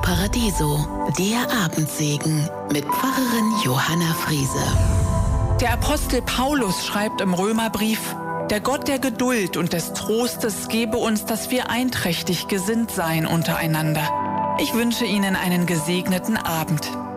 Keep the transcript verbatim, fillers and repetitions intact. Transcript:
Paradiso, der Abendsegen mit Pfarrerin Johanna Friese. Der Apostel Paulus schreibt im Römerbrief: Der Gott der Geduld und des Trostes gebe uns, dass wir einträchtig gesinnt seien untereinander. Ich wünsche Ihnen einen gesegneten Abend.